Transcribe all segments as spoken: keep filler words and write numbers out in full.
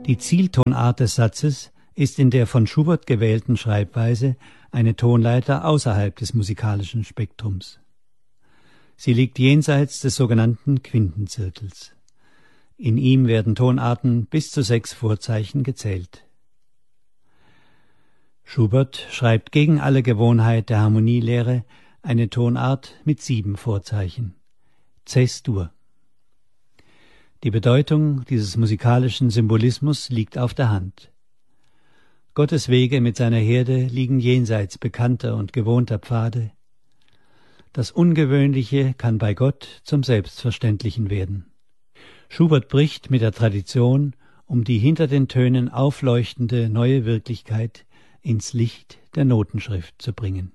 Die Zieltonart des Satzes ist in der von Schubert gewählten Schreibweise eine Tonleiter außerhalb des musikalischen Spektrums. Sie liegt jenseits des sogenannten Quintenzirkels. In ihm werden Tonarten bis zu sechs Vorzeichen gezählt. Schubert schreibt gegen alle Gewohnheit der Harmonielehre eine Tonart mit sieben Vorzeichen, C-Dur. Die Bedeutung dieses musikalischen Symbolismus liegt auf der Hand. Gottes Wege mit seiner Herde liegen jenseits bekannter und gewohnter Pfade. Das Ungewöhnliche kann bei Gott zum Selbstverständlichen werden. Schubert bricht mit der Tradition, um die hinter den Tönen aufleuchtende neue Wirklichkeit ins Licht der Notenschrift zu bringen.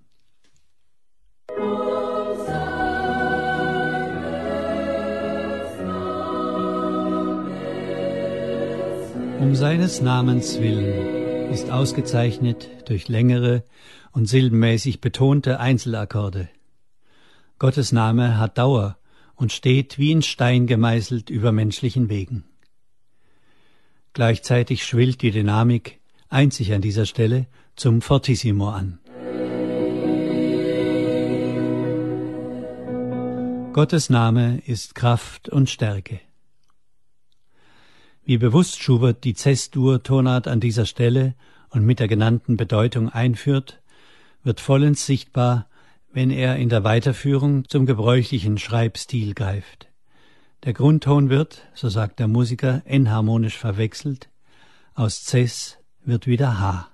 Um seines Namens willen ist ausgezeichnet durch längere und silbenmäßig betonte Einzelakkorde. Gottes Name hat Dauer und steht wie in Stein gemeißelt über menschlichen Wegen. Gleichzeitig schwillt die Dynamik, einzig an dieser Stelle, zum Fortissimo an. Gottes Name ist Kraft und Stärke. Wie bewusst Schubert die C-Dur-Tonart an dieser Stelle und mit der genannten Bedeutung einführt, wird vollends sichtbar, wenn er in der Weiterführung zum gebräuchlichen Schreibstil greift. Der Grundton wird, so sagt der Musiker, enharmonisch verwechselt, aus Ces wird wieder H.